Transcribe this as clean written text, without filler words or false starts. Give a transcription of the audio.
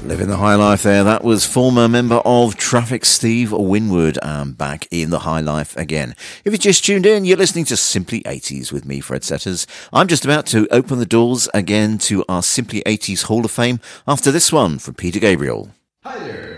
Living the high life there. That was former member of Traffic Steve Winwood, back in the high life again. If you just tuned in, you're listening to Simply 80s with me, Fred Setters. I'm just about to open the doors again to our Simply 80s Hall of Fame after this one from Peter Gabriel. Hi there.